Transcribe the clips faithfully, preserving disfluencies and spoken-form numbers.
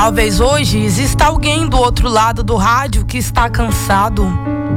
Talvez hoje exista alguém do outro lado do rádio que está cansado.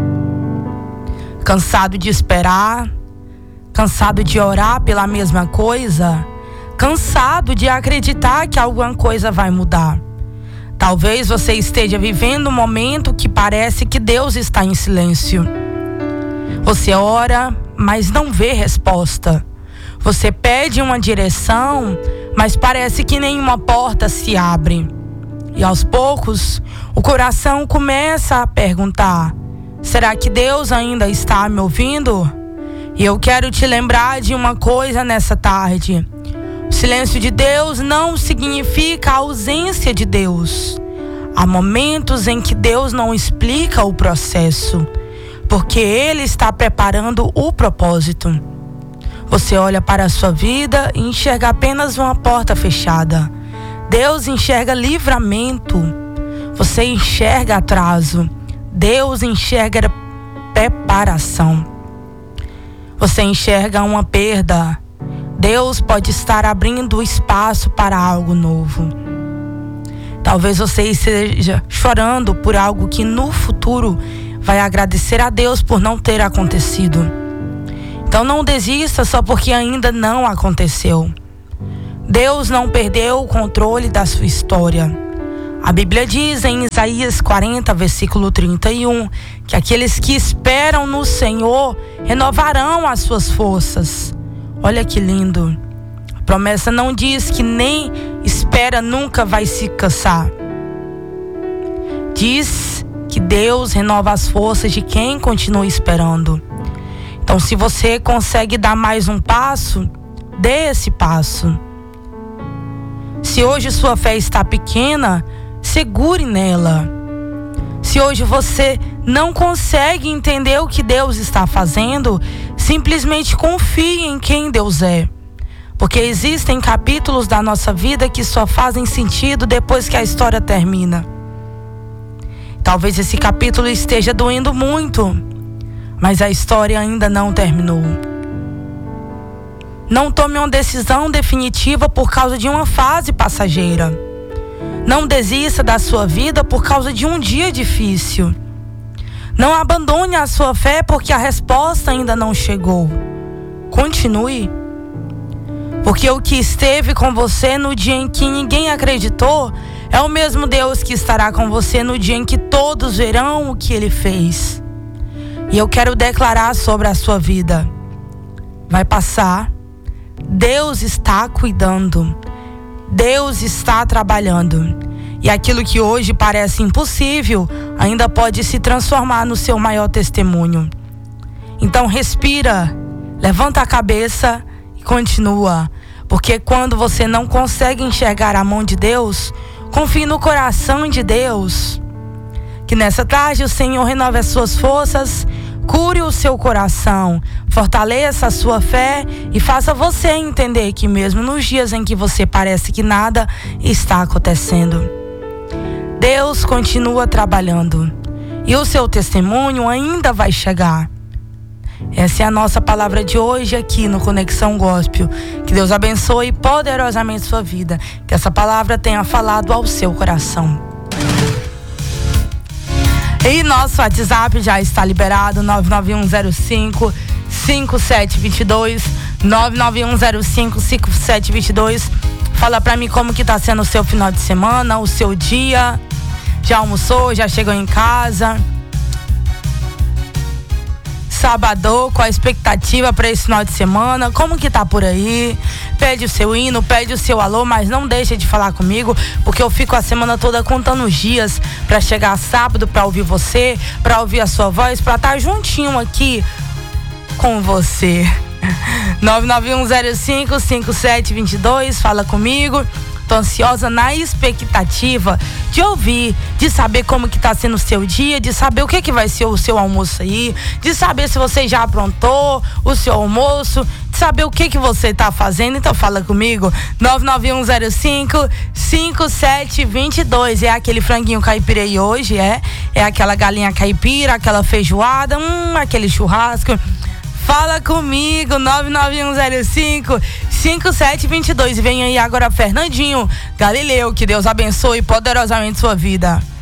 Cansado de esperar, cansado de orar pela mesma coisa, cansado de acreditar que alguma coisa vai mudar. Talvez você esteja vivendo um momento que parece que Deus está em silêncio. Você ora, mas não vê resposta. Você pede uma direção, mas parece que nenhuma porta se abre. E aos poucos, o coração começa a perguntar: será que Deus ainda está me ouvindo? E eu quero te lembrar de uma coisa nessa tarde. O silêncio de Deus não significa a ausência de Deus. Há momentos em que Deus não explica o processo, porque Ele está preparando o propósito. Você olha para a sua vida e enxerga apenas uma porta fechada. Deus enxerga livramento. Você enxerga atraso. Deus enxerga preparação. Você enxerga uma perda. Deus pode estar abrindo espaço para algo novo. Talvez você esteja chorando por algo que no futuro vai agradecer a Deus por não ter acontecido. Então não desista só porque ainda não aconteceu. Deus não perdeu o controle da sua história. A Bíblia diz em Isaías quarenta, versículo trinta e um, que aqueles que esperam no Senhor renovarão as suas forças. Olha que lindo. A promessa não diz que nem espera nunca vai se cansar. Diz que Deus renova as forças de quem continua esperando. Então, se você consegue dar mais um passo, dê esse passo. Se hoje sua fé está pequena, segure nela. Se hoje você não consegue entender o que Deus está fazendo, simplesmente confie em quem Deus é. Porque existem capítulos da nossa vida que só fazem sentido depois que a história termina. Talvez esse capítulo esteja doendo muito, mas a história ainda não terminou. Não tome uma decisão definitiva por causa de uma fase passageira. Não desista da sua vida por causa de um dia difícil. Não abandone a sua fé porque a resposta ainda não chegou. Continue. Porque o que esteve com você no dia em que ninguém acreditou é o mesmo Deus que estará com você no dia em que todos verão o que Ele fez. E eu quero declarar sobre a sua vida: vai passar. Deus está cuidando. Deus está trabalhando. E aquilo que hoje parece impossível ainda pode se transformar no seu maior testemunho. Então respira, levanta a cabeça e continua. Porque quando você não consegue enxergar a mão de Deus, confie no coração de Deus. Que nessa tarde o Senhor renove as suas forças, cure o seu coração, fortaleça a sua fé e faça você entender que mesmo nos dias em que você parece que nada está acontecendo, Deus continua trabalhando e o seu testemunho ainda vai chegar. Essa é a nossa palavra de hoje aqui no Conexão Gospel. Que Deus abençoe poderosamente sua vida. Que essa palavra tenha falado ao seu coração. E nosso WhatsApp já está liberado: nove nove um zero cinco, cinco sete dois dois, nove nove um zero cinco, cinco sete dois dois. Fala pra mim como que tá sendo o seu final de semana, o seu dia. Já almoçou, já chegou em casa? Sábado, qual a expectativa para esse final de semana? Como que tá por aí? Pede o seu hino, pede o seu alô, mas não deixa de falar comigo, porque eu fico a semana toda contando os dias para chegar sábado, para ouvir você, para ouvir a sua voz, para estar juntinho aqui com você. nove nove um zero cinco, cinco sete dois dois, fala comigo. Tô ansiosa na expectativa de ouvir, de saber como que tá sendo o seu dia, de saber o que que vai ser o seu almoço aí, de saber se você já aprontou o seu almoço, de saber o que que você tá fazendo. Então fala comigo, nove nove um zero cinco, cinco sete dois dois. É aquele franguinho caipira aí hoje, é? É aquela galinha caipira, aquela feijoada, hum, aquele churrasco. Fala comigo, nove nove um zero cinco, cinco sete dois dois. E vem aí agora Fernandinho Galileu. Que Deus abençoe poderosamente sua vida.